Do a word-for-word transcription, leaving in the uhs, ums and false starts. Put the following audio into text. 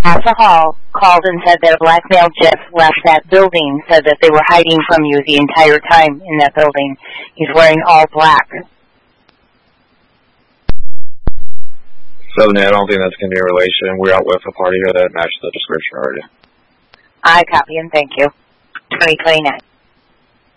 Casa Hall called and said that a black male just left that building, said that they were hiding from you the entire time in that building. He's wearing all black. So, no, I don't think that's going to be a relation. We're out with a party here that matches the description already. I copy and thank you. twenty twenty-nine.